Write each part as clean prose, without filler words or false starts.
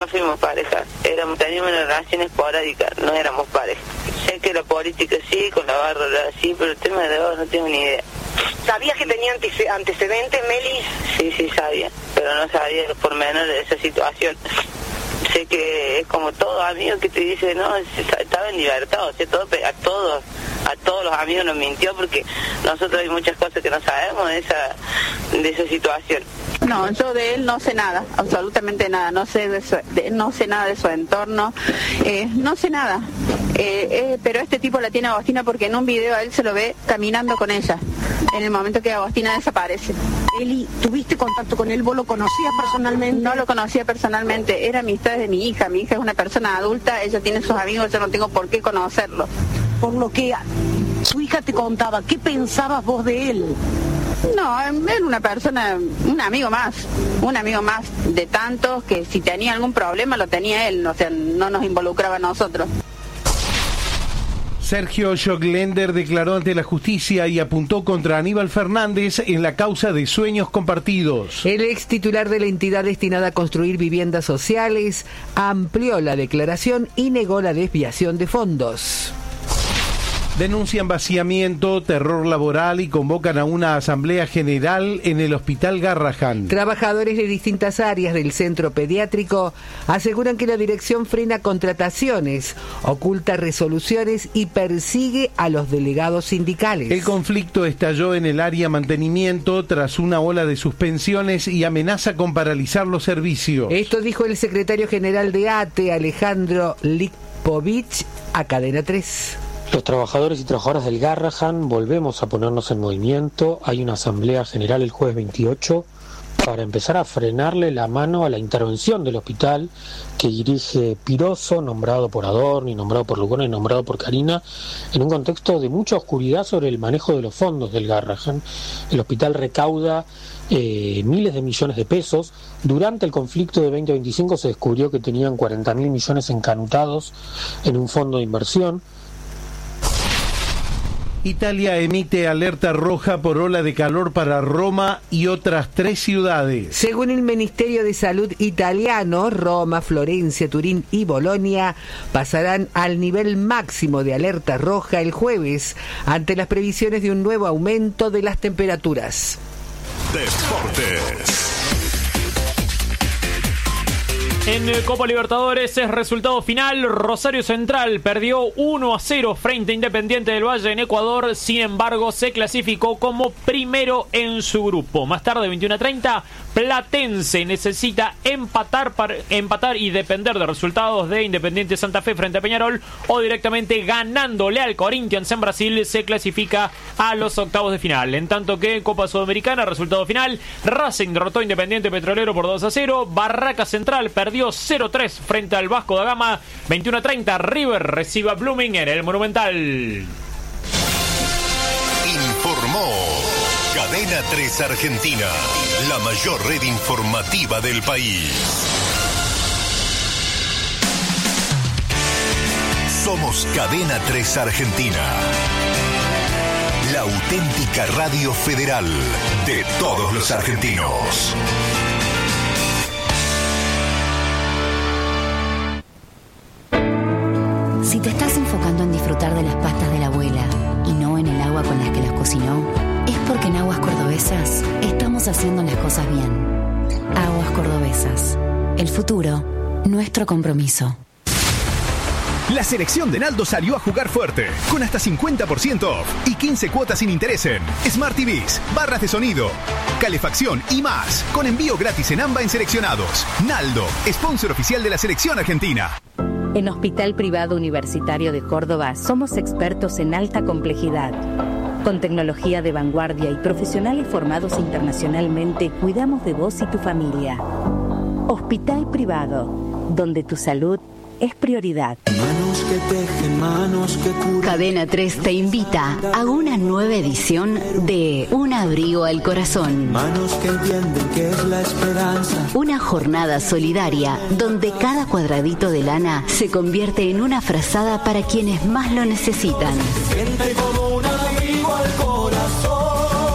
No fuimos pareja, teníamos una relación esporádica, no éramos pareja. Sé que la política sí, con la barra sí, pero el tema de drogas no tengo ni idea. ¿Sabías que tenía antecedentes, Meli? Sí, sabía, pero no sabía los pormenores de esa situación. Sé que es como todo amigo que te dice, no, estaba en libertad, o sea, a todos los amigos nos mintió, porque nosotros hay muchas cosas que no sabemos de esa situación. No, yo de él no sé nada, absolutamente nada, no sé nada de su entorno, no sé nada, pero este tipo la tiene Agostina porque en un video a él se lo ve caminando con ella, en el momento que Agostina desaparece. Eli, ¿tuviste contacto con él? ¿Vos lo conocías personalmente? No lo conocía personalmente, era amistad de mi hija es una persona adulta, ella tiene sus amigos, yo no tengo por qué conocerlo. Por lo que su hija te contaba, ¿qué pensabas vos de él? No, era una persona, un amigo más de tantos que si tenía algún problema lo tenía él, o sea, no nos involucraba a nosotros. Sergio Joclender declaró ante la justicia y apuntó contra Aníbal Fernández en la causa de Sueños Compartidos. El ex titular de la entidad destinada a construir viviendas sociales amplió la declaración y negó la desviación de fondos. Denuncian vaciamiento, terror laboral y convocan a una asamblea general en el Hospital Garrahan. Trabajadores de distintas áreas del centro pediátrico aseguran que la dirección frena contrataciones, oculta resoluciones y persigue a los delegados sindicales. El conflicto estalló en el área mantenimiento tras una ola de suspensiones y amenaza con paralizar los servicios. Esto dijo el secretario general de ATE, Alejandro Lipovich, a Cadena 3. Los trabajadores y trabajadoras del Garrahan volvemos a ponernos en movimiento. Hay una asamblea general el jueves 28 para empezar a frenarle la mano a la intervención del hospital que dirige Piroso, nombrado por Adorni, nombrado por Lugona y nombrado por Carina, en un contexto de mucha oscuridad sobre el manejo de los fondos del Garrahan. El hospital recauda miles de millones de pesos. Durante el conflicto de 2025 se descubrió que tenían 40.000 millones encanutados en un fondo de inversión. Italia emite alerta roja por ola de calor para Roma y otras 3 ciudades. Según el Ministerio de Salud italiano, Roma, Florencia, Turín y Bolonia pasarán al nivel máximo de alerta roja el jueves ante las previsiones de un nuevo aumento de las temperaturas. Deportes. En Copa Libertadores es resultado final. Rosario Central perdió 1-0 frente a Independiente del Valle en Ecuador. Sin embargo, se clasificó como primero en su grupo. Más tarde, 21:30, Platense necesita empatar y depender de resultados de Independiente Santa Fe frente a Peñarol, o directamente ganándole al Corinthians en Brasil se clasifica a los octavos de final. En tanto que en Copa Sudamericana, resultado final, Racing derrotó a Independiente Petrolero por 2-0. Barraca Central perdió 0-3 frente al Vasco da Gama. 21:30, River recibe a Blooming en el Monumental. Informó Cadena 3 Argentina, la mayor red informativa del país. Somos Cadena 3 Argentina, la auténtica radio federal de todos los argentinos. Si te estás enfocando en disfrutar de las pastas de la abuela y no en el agua con las que las cocinó, es porque en Aguas Cordobesas estamos haciendo las cosas bien. Aguas Cordobesas. El futuro, nuestro compromiso. La selección de Naldo salió a jugar fuerte, con hasta 50% off y 15 cuotas sin interés en Smart TVs, barras de sonido, calefacción y más, con envío gratis en AMBA en seleccionados. Naldo, sponsor oficial de la selección argentina. En Hospital Privado Universitario de Córdoba somos expertos en alta complejidad. Con tecnología de vanguardia y profesionales formados internacionalmente, cuidamos de vos y tu familia. Hospital Privado, donde tu salud es prioridad. Manos que tejen, manos que curan. Cadena 3 te invita a una nueva edición de Un abrigo al corazón. Manos que entienden que es la esperanza. Una jornada solidaria donde cada cuadradito de lana se convierte en una frazada para quienes más lo necesitan. Siente como un abrigo al corazón.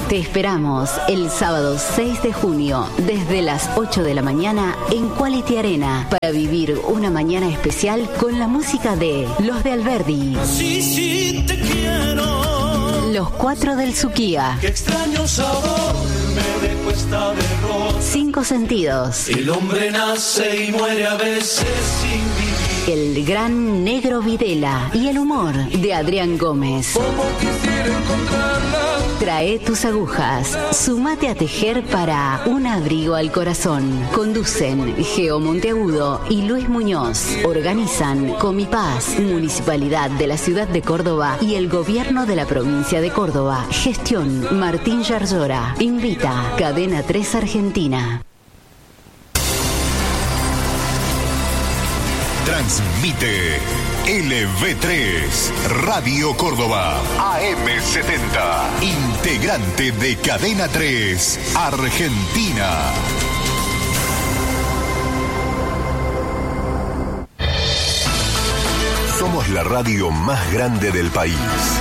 Te esperamos el sábado 6 de junio desde las 8 de la mañana en Quality Arena para vivir una mañana especial con la música de Los de Alberdi. Sí, te quiero. Los 4 del Suquía. Qué extraño sabor me dejó esta derrota. 5 sentidos. El hombre nace y muere a veces sin vivir. El gran Negro Videla y el humor de Adrián Gómez. Como quisiera encontrarla. Trae tus agujas, sumate a tejer para un abrigo al corazón. Conducen Geo Monteagudo y Luis Muñoz. Organizan Comipaz, Municipalidad de la Ciudad de Córdoba y el Gobierno de la Provincia de Córdoba. Gestión Martín Yarzora. Invita Cadena 3 Argentina. Transmite LV3 Radio Córdoba AM70, integrante de Cadena 3 Argentina. Somos la radio más grande del país.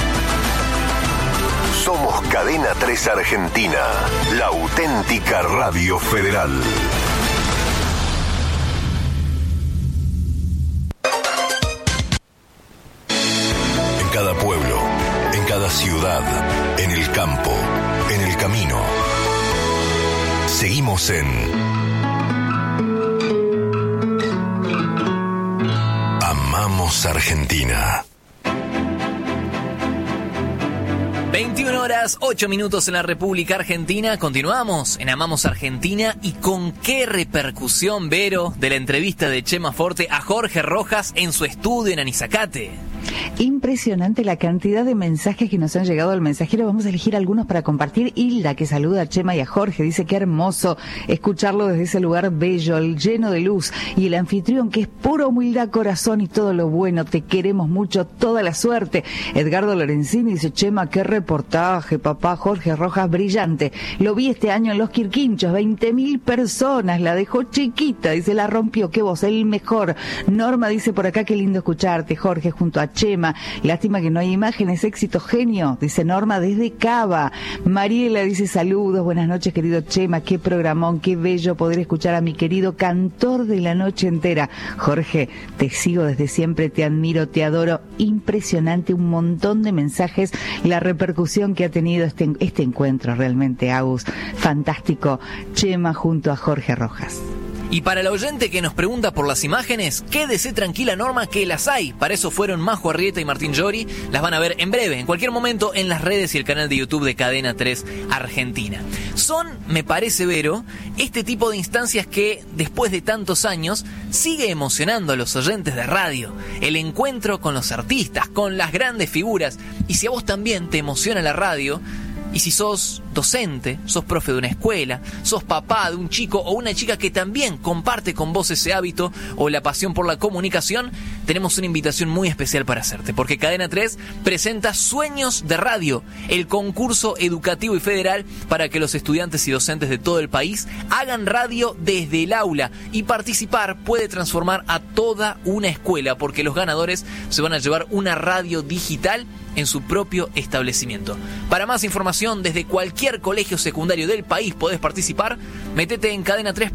Somos Cadena 3 Argentina, la auténtica radio federal. En cada pueblo, en cada ciudad, en el campo, en el camino. Seguimos en Amamos Argentina. 21 horas, 8 minutos en la República Argentina. Continuamos en Amamos Argentina. ¿Y con qué repercusión, Vero, de la entrevista de Chema Forte a Jorge Rojas en su estudio en Anizacate? Impresionante la cantidad de mensajes que nos han llegado al mensajero. Vamos a elegir algunos para compartir. Hilda, que saluda a Chema y a Jorge, dice que hermoso escucharlo desde ese lugar bello, lleno de luz. Y el anfitrión, que es pura humildad, corazón y todo lo bueno. Te queremos mucho, toda la suerte. Edgardo Lorenzini dice, Chema, qué reportaje, papá. Jorge Rojas, brillante. Lo vi este año en Los Quirquinchos, 20.000 personas. La dejó chiquita, dice, la rompió. Qué voz, el mejor. Norma dice por acá, qué lindo escucharte, Jorge, junto a Chema. Lástima que no hay imágenes, éxito, genio, dice Norma desde Cava. Mariela dice, saludos, buenas noches, querido Chema, qué programón, qué bello poder escuchar a mi querido cantor de la noche entera. Jorge, te sigo desde siempre, te admiro, te adoro. Impresionante, un montón de mensajes, la repercusión que ha tenido este encuentro, realmente, Agus, fantástico. Chema junto a Jorge Rojas. Y para el oyente que nos pregunta por las imágenes, quédese tranquila, Norma, que las hay. Para eso fueron Majo Arrieta y Martín Llori. Las van a ver en breve, en cualquier momento, en las redes y el canal de YouTube de Cadena 3 Argentina. Son, me parece, Vero, este tipo de instancias que, después de tantos años, sigue emocionando a los oyentes de radio. El encuentro con los artistas, con las grandes figuras. Y si a vos también te emociona la radio, y si sos docente, sos profe de una escuela, sos papá de un chico o una chica que también comparte con vos ese hábito o la pasión por la comunicación, tenemos una invitación muy especial para hacerte, porque Cadena 3 presenta Sueños de Radio, el concurso educativo y federal para que los estudiantes y docentes de todo el país hagan radio desde el aula, y participar puede transformar a toda una escuela, porque los ganadores se van a llevar una radio digital en su propio establecimiento. Para más información, desde cualquier colegio secundario del país podés participar. Métete en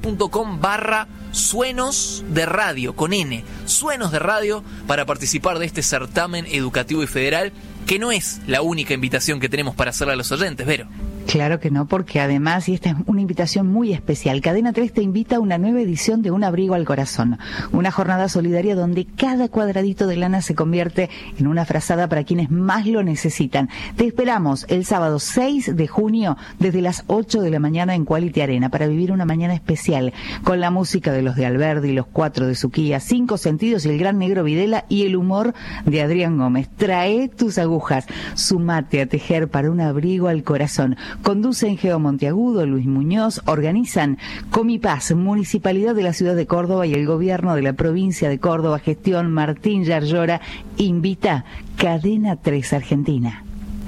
cadena3.com/suenos de radio, con N, Suenos de Radio, para participar de este certamen educativo y federal, que no es la única invitación que tenemos para hacerle a los oyentes, Vero. Claro que no, porque además, y esta es una invitación muy especial, Cadena 3 te invita a una nueva edición de Un Abrigo al Corazón, una jornada solidaria donde cada cuadradito de lana se convierte en una frazada para quienes más lo necesitan. Te esperamos el sábado 6 de junio desde las 8 de la mañana en Quality Arena para vivir una mañana especial con la música de Los de Alberdi, Los 4 de Suquía, 5 sentidos y el gran Negro Videla y el humor de Adrián Gómez. Trae tus agujas, sumate a tejer para un abrigo al corazón. Conducen Geo Monteagudo, Luis Muñoz. Organizan Comipaz, Municipalidad de la Ciudad de Córdoba y el Gobierno de la Provincia de Córdoba. Gestión Martín Yarzora. Invita Cadena 3 Argentina.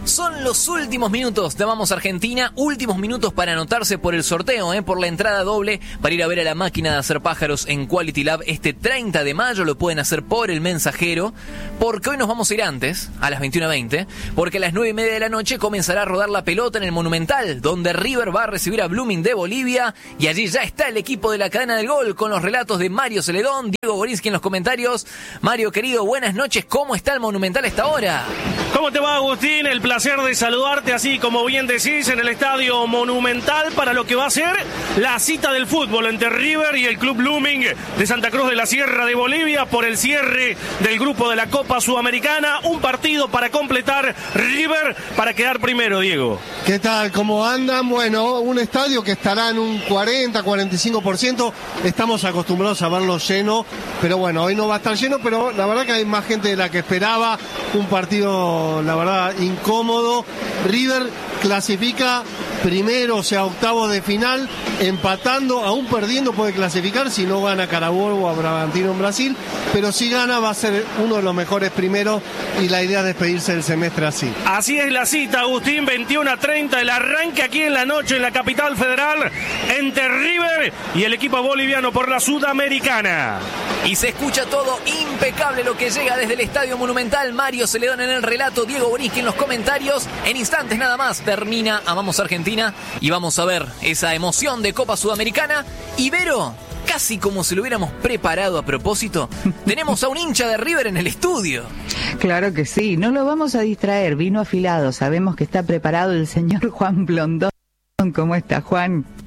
Son los últimos minutos de Vamos Argentina, últimos minutos para anotarse por el sorteo, por la entrada doble, para ir a ver a la máquina de hacer pájaros en Quality Lab este 30 de mayo, lo pueden hacer por el mensajero, porque hoy nos vamos a ir antes, a las 21:20, porque a las 9:30 de la noche comenzará a rodar la pelota en el Monumental, donde River va a recibir a Blooming de Bolivia, y allí ya está el equipo de la cadena del gol, con los relatos de Mario Celedón, Diego Borinsky en los comentarios. Mario, querido, buenas noches, ¿cómo está el Monumental a esta hora? ¿Cómo te va, Agustín? El placer de saludarte, así como bien decís, en el Estadio Monumental para lo que va a ser la cita del fútbol entre River y el Club Blooming de Santa Cruz de la Sierra de Bolivia por el cierre del grupo de la Copa Sudamericana. Un partido para completar River para quedar primero, Diego. ¿Qué tal? ¿Cómo andan? Bueno, un estadio que estará en un 40-45%. Estamos acostumbrados a verlo lleno, pero bueno, hoy no va a estar lleno, pero la verdad que hay más gente de la que esperaba. Un partido, la verdad, incómodo. River clasifica primero, o sea, octavos de final, empatando, aún perdiendo puede clasificar si no gana Carabobo o a Bragantino en Brasil, pero si gana va a ser uno de los mejores primeros y la idea es despedirse del semestre así. Así es la cita, Agustín, 21:30, el arranque aquí en la noche en la capital federal entre River y el equipo boliviano por la Sudamericana. Y se escucha todo impecable lo que llega desde el Estadio Monumental. Mario Celedón en el relato, Diego Borinsky en los comentarios. En instantes nada más termina Amamos Argentina y vamos a ver esa emoción de Copa Sudamericana. Ibero, casi como si lo hubiéramos preparado a propósito, tenemos a un hincha de River en el estudio. Claro que sí, no lo vamos a distraer, vino afilado, sabemos que está preparado el señor Juan Blondón. ¿Cómo está, Juan?